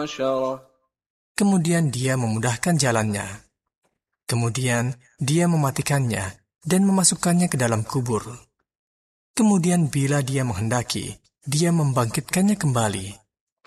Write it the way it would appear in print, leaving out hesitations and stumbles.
حشرة Kemudian dia memudahkan jalannya. Kemudian dia mematikannya dan memasukkannya ke dalam kubur. Kemudian bila dia menghendaki, dia membangkitkannya kembali.